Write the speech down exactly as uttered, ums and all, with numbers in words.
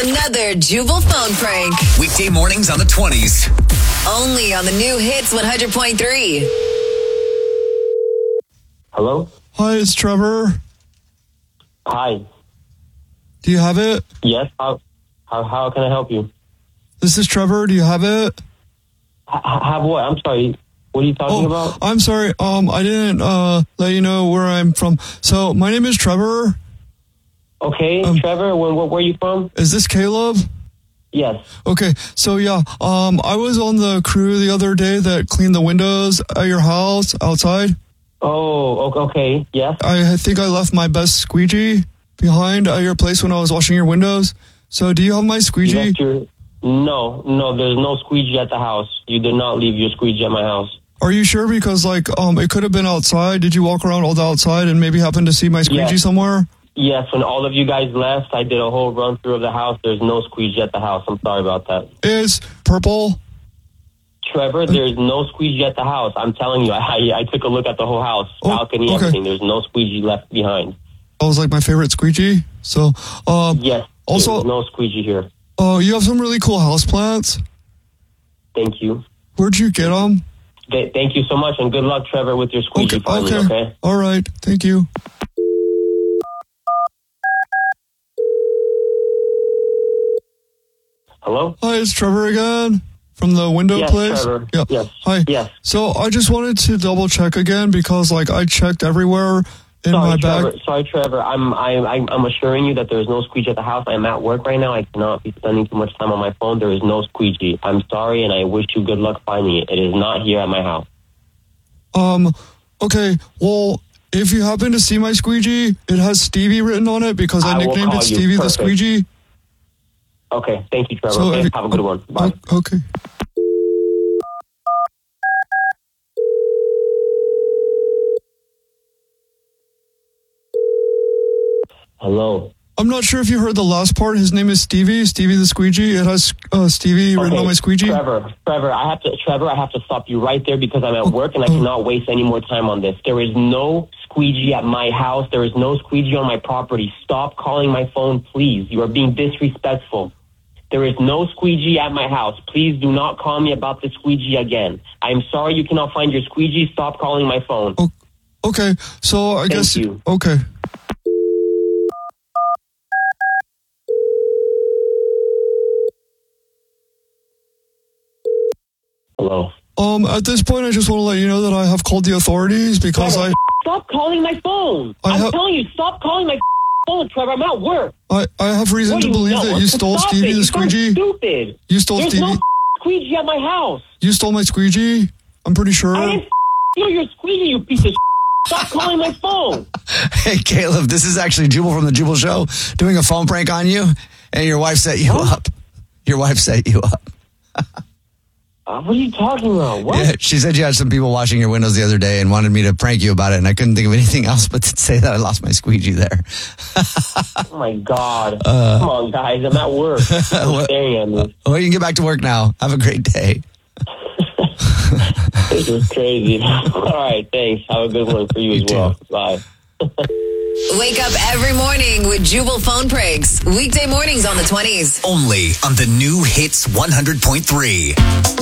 another Jubal phone prank. Weekday mornings on the twenties. Only on the new Hits one hundred point three. Hello? Hi, it's Trevor. Hi. Do you have it? Yes. How how, how can I help you? This is Trevor. Do you have it? H- have what? I'm sorry. What are you talking Oh, about? I'm sorry. Um, I didn't uh let you know where I'm from. So my name is Trevor. Okay, um, Trevor. Where, where, where are you from? Is this Caleb? Yes. Okay. So yeah, um, I was on the crew the other day that cleaned the windows at your house outside. Oh, o- okay. Yes. I think I left my best squeegee behind at your place when I was washing your windows. So do you have my You squeegee? left your- No, no. There's no squeegee at the house. You did not leave your squeegee at my house. Are you sure? Because like, um, it could have been outside. Did you walk around all the outside and maybe happen to see my squeegee Yes. somewhere? Yes. When all of you guys left, I did a whole run through of the house. There's no squeegee at the house. I'm sorry about that. It's purple. Trevor, there's no squeegee at the house. I'm telling you, I I took a look at the whole house, Oh, balcony, okay. everything. There's no squeegee left behind. That was like my favorite squeegee. So, um, Yes. Also- there's no squeegee here. oh, you have some really cool houseplants. Thank you. Where'd you get them? Th- thank you so much, and good luck, Trevor, with your squeegee Okay, finally, okay. okay? All right. Thank you. Hello? Hi, it's Trevor again from the window Yes, place. Trevor. Yeah. Yes. Hi. Yes. So I just wanted to double check again because like I checked everywhere in Sorry, my Trevor. bag. Sorry, Trevor. I'm I'm I'm I'm assuring you that there is no squeegee at the house. I'm at work right now. I cannot be spending too much time on my phone. There is no squeegee. I'm sorry, and I wish you good luck finding it. It is not here at my house. Um, okay. Well, if you happen to see my squeegee, it has Stevie written on it because I, I will nicknamed call it you. Stevie the Perfect. squeegee. Okay. Thank you, Trevor. So okay. if- Have a good one. Bye. O- Okay. Hello. I'm not sure if you heard the last part. His name is Stevie, Stevie the squeegee. It has uh, Stevie written Okay, on my squeegee. Trevor, Trevor, I have to, Trevor, I have to stop you right there because I'm at work and I cannot waste any more time on this. There is no squeegee at my house. There is no squeegee on my property. Stop calling my phone, please. You are being disrespectful. There is no squeegee at my house. Please do not call me about the squeegee again. I am sorry you cannot find your squeegee. Stop calling my phone. Oh, okay. So I Thank guess you. okay. Hello. Um, at this point, I just want to let you know that I have called the authorities because I, Stop calling my phone. I I'm have- telling you, stop calling my phone, Trevor. I'm at work. I, I have reason What to do believe know? that you stole Stop Stevie it. the You sound squeegee. stupid. You stole There's Stevie. no squeegee at my house. You stole my squeegee. I'm pretty sure. I didn't steal your squeegee, you piece of Stop calling my phone. Hey, Caleb, this is actually Jubal from the Jubal Show doing a phone prank on you, and your wife set you up. Your wife set you up. Uh, what are you talking about? What? Yeah, she said you had some people washing your windows the other day and wanted me to prank you about it, and I couldn't think of anything else but to say that I lost my squeegee there. Oh, my God. Uh, Come on, guys. I'm at work. You're staring at me. Well, you can get back to work now. Have a great day. This is crazy. All right, thanks. Have a good one for you, You as well. too. Bye. Wake up every morning with Jubal phone pranks. Weekday mornings on the twenties. Only on the new Hits one hundred point three.